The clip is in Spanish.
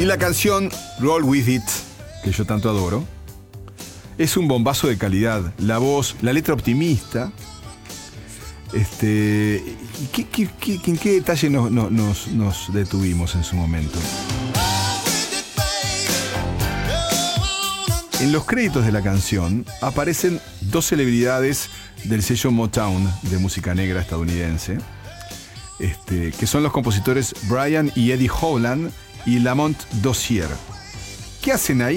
Y la canción Roll With It, que yo tanto adoro, es un bombazo de calidad. La voz, la letra optimista. ¿En qué detalle nos detuvimos en su momento? En los créditos de la canción aparecen dos celebridades del sello Motown de música negra estadounidense, que son los compositores Brian y Eddie Howland y Lamont Dozier. ¿Qué hacen ahí?